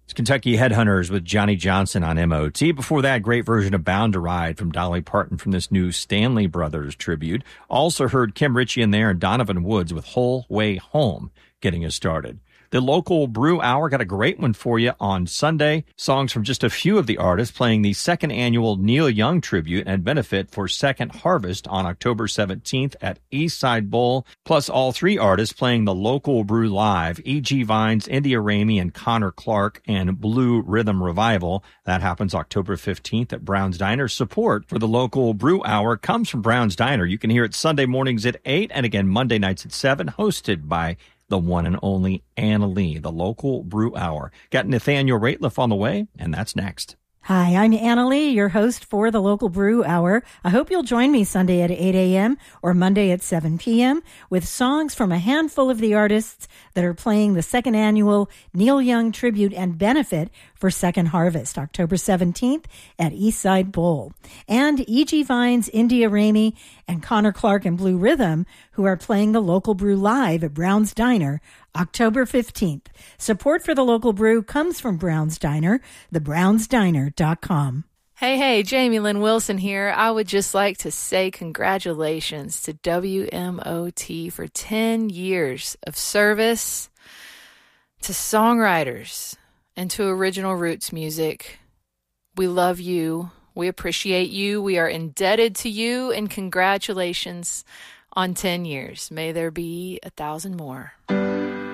It's Kentucky Headhunters with Johnny Johnson on MOT. Before that, great version of Bound to Ride from Dolly Parton from this new Stanley Brothers tribute. Also heard Kim Ritchie in there and Donovan Woods with Whole Way Home getting us started. The local brew hour got a great one for you on Sunday. Songs from just a few of the artists playing the second annual Neil Young tribute and benefit for Second Harvest on October 17th at Eastside Bowl. Plus all three artists playing the local brew live, E.G. Vines, India Ramey, and Connor Clark, and Blue Rhythm Revival. That happens October 15th at Brown's Diner. Support for the local brew hour comes from Brown's Diner. You can hear it Sunday mornings at 8 and again Monday nights at 7, hosted by the one and only Anna Lee, the local brew hour. Got Nathaniel Rateliff on the way, and that's next. Hi, I'm Anna Lee, your host for the Local Brew Hour. I hope you'll join me Sunday at 8 a.m. or Monday at 7 p.m. with songs from a handful of the artists that are playing the second annual Neil Young tribute and benefit for Second Harvest, October 17th at Eastside Bowl. And E.G. Vines, India Ramey, and Connor Clark and Blue Rhythm, who are playing the Local Brew live at Brown's Diner October 15th. Support for the Local Brew comes from Brown's Diner, thebrownsdiner.com. Hey, Jamie Lynn Wilson here. I would just like to say congratulations to WMOT for 10 years of service to songwriters and to original roots music. We love you. We appreciate you. We are indebted to you, and congratulations on 10 years. May there be 1,000 more.